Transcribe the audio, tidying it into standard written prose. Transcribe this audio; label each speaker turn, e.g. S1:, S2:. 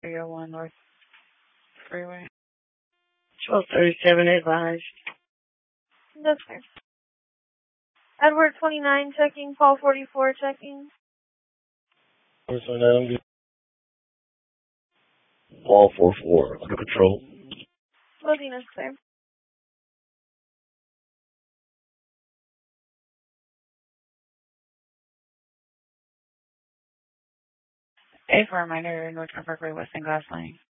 S1: 301 North Freeway.
S2: 1237 advised.
S3: That's fair. Edward 29 checking, Paul 44 checking.
S4: Paul 44, under control.
S3: Loading is clear.
S1: A for a reminder, North Parkway, West and Glass Lane.